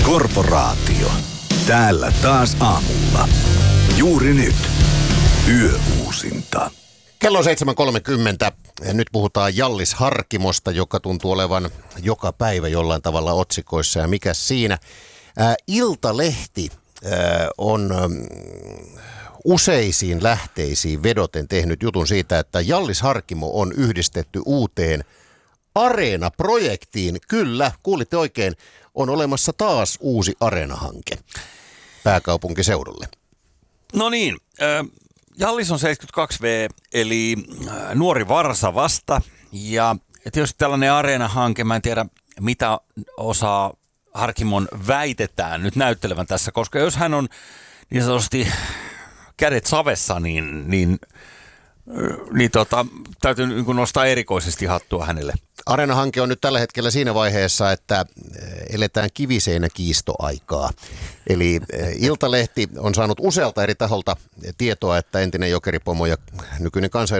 Korporaatio. Täällä taas aamulla. Juuri nyt. Yöuusinta. Kello on 7.30. Nyt puhutaan Hjallis Harkimosta, joka tuntuu olevan joka päivä jollain tavalla otsikoissa. Ja mikä siinä? Iltalehti on useisiin lähteisiin vedoten tehnyt jutun siitä, että Hjallis Harkimo on yhdistetty uuteen Areena-projektiin. Kyllä, kuulitte oikein, on olemassa taas uusi Areena-hanke pääkaupunkiseudulle. No niin, Hjallis on 72V, eli nuori varsa vasta. Ja tietysti tällainen Areena-hanke, mä en tiedä mitä osaa Harkimon väitetään nyt näyttelevän tässä, koska jos hän on niin sanotusti kädet savessa, niin täytyy nostaa erikoisesti hattua hänelle. Areena-hanke on nyt tällä hetkellä siinä vaiheessa, että eletään kiviseinäkiistoaikaa. Eli Iltalehti on saanut usealta eri taholta tietoa, että entinen jokeripomo ja nykyinen kansanedustaja